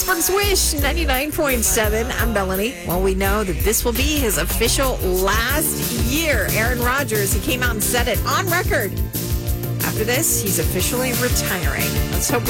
Pittsburgh Swish 99.7. I'm Melanie. Well, we know that this will be his official last year. Aaron Rodgers, he came out and said it on record. After this, he's officially retiring. Let's hope we